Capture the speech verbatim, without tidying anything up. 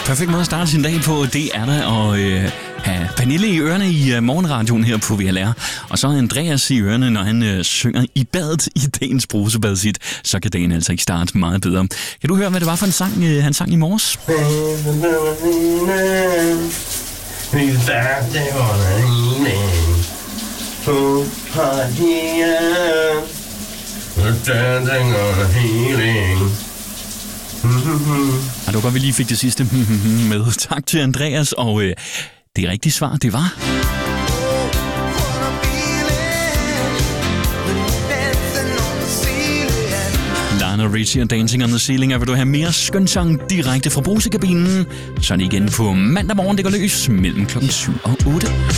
perfekt måde at starte sin dag på, det er der at øh, have Pernille i ørerne i øh, morgenradioen her på V L R. Og så Andreas i ørerne, når han øh, synger i badet i dagens brusebadsit. Så kan dagen altså ikke starte meget bedre. Kan du høre, hvad det var for en sang, øh, han sang i morges? Og det var godt, vi lige fik det sidste med. Tak til Andreas, og øh, det rigtige svar, det var... Lionel Richie og Dancing on the Ceiling. Og vil du have mere skøn sang direkte fra brusekabinen, så er det igen på mandag morgen, det går løs mellem klokken syv og otte.